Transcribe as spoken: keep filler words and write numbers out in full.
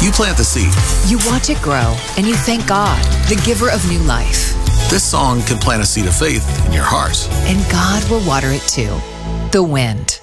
You plant the seed. You watch it grow, and you thank God, the giver of new life. This song can plant a seed of faith in your heart. And God will water it too. The wind.